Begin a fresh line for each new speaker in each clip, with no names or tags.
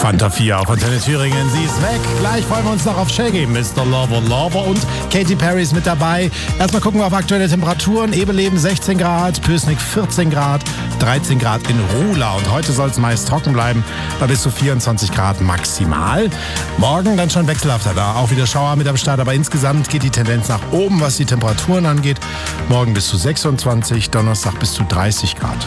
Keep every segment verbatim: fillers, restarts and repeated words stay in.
Fanta vier auf Antenne Thüringen, sie ist weg. Gleich freuen wir uns noch auf Shaggy, Mister Lover Lover und Katy Perry ist mit dabei. Erstmal gucken wir auf aktuelle Temperaturen. Ebeleben sechzehn Grad, Pößnig vierzehn Grad, dreizehn Grad in Ruhla. Und heute soll es meist trocken bleiben, bei bis zu vierundzwanzig Grad maximal. Morgen dann schon wechselhafter da, auch wieder Schauer mit am Start. Aber insgesamt geht die Tendenz nach oben, was die Temperaturen angeht. Morgen bis zu sechsundzwanzig, Donnerstag bis zu dreißig Grad.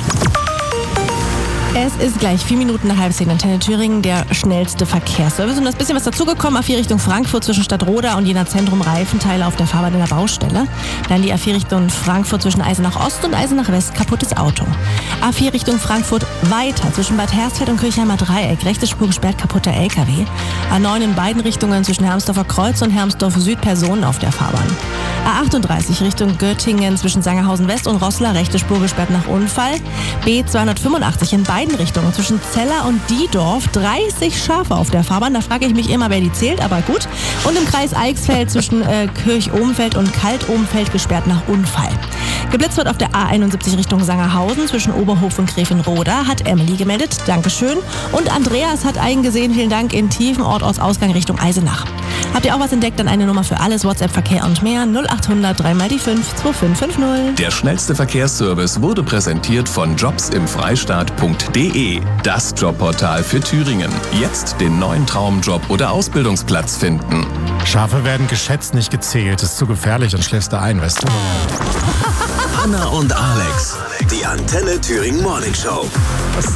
Es ist gleich vier Minuten nach halb zehn. Antenne Thüringen, der schnellste Verkehrsservice. Und da ist ein bisschen was dazugekommen. A vier Richtung Frankfurt zwischen Stadtroda und Jena Zentrum Reifenteile auf der Fahrbahn in der Baustelle. Dann die A vier Richtung Frankfurt zwischen Eisenach Ost und Eisenach West, kaputtes Auto. A vier Richtung Frankfurt weiter zwischen Bad Hersfeld und Kirchheimer Dreieck, rechte Spur gesperrt, kaputter L K W. A neun in beiden Richtungen zwischen Hermsdorfer Kreuz und Hermsdorf Süd, Personen auf der Fahrbahn. A achtunddreißig Richtung Göttingen zwischen Sangerhausen West und Roßla, rechte Spur gesperrt nach Unfall. B zweihundertfünfundachtzig in beiden Richtungen zwischen Zeller und Diedorf, dreißig Schafe auf der Fahrbahn. Da frage ich mich immer, wer die zählt, aber gut. Und im Kreis Eichsfeld zwischen äh, Kirch-Ohmfeld und Kalt-Ohmfeld gesperrt nach Unfall. Geblitzt wird auf der A einundsiebzig Richtung Sangerhausen zwischen Oberhof und Gräfenroda, hat Emily gemeldet. Dankeschön. Und Andreas hat eingesehen, vielen Dank, in Tiefenort Ortsausgang Richtung Eisenach. Habt ihr auch was entdeckt? Dann eine Nummer für alles, WhatsApp, Verkehr und mehr, null achthundert drei mal die fünf zwei fünf fünf null.
Der schnellste Verkehrsservice wurde präsentiert von jobs im freistaat punkt de, das Jobportal für Thüringen. Jetzt den neuen Traumjob oder Ausbildungsplatz finden.
Schafe werden geschätzt, nicht gezählt. Ist zu gefährlich und schläfst da ein, weißt du?
Anna und Alex, die Antenne Thüringen Morning Show.